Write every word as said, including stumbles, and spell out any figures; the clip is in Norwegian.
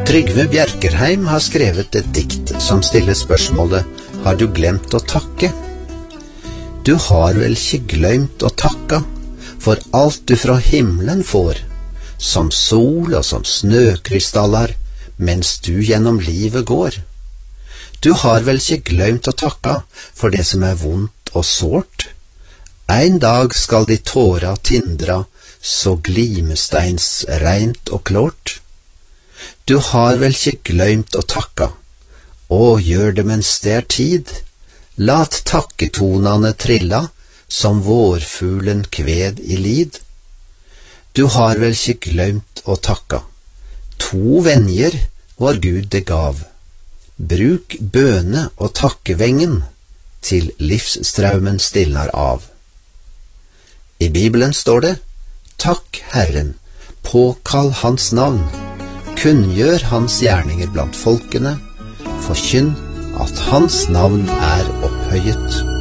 Trygve Bjerkerheim har skrevet et dikt som stiller spørsmålet: har du glemt å takke? Du har vel ikke glemt å takke for alt du fra himmelen får, som sol og som snøkrystaller, mens du gjennom livet går. Du har vel ikke glemt å takke for det som er vondt og sårt? En dag skal de tåra tindra, så glimesteins reint og klart. Du har vel ikke glemt å takke, og gjør det mens det er tid. Lat takketonene trilla, som vårfuglen kved i lid. Du har vel ikke glemt å takke, to venjer vår Gud det gav. Bruk bøne og takkevengen, til livsstraumen stilnar av. I Bibelen står det: takk Herren, påkall hans navn, kunngjør hans gjerninger blant folkene, forkynn at hans navn er opphøyet.